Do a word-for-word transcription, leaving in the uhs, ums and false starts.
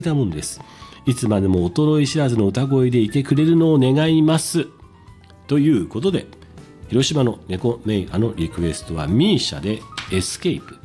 たもんです。いつまでも衰え知らずの歌声でいてくれるのを願います。ということで、広島の猫メイアのリクエストはミーシャでエスケープ。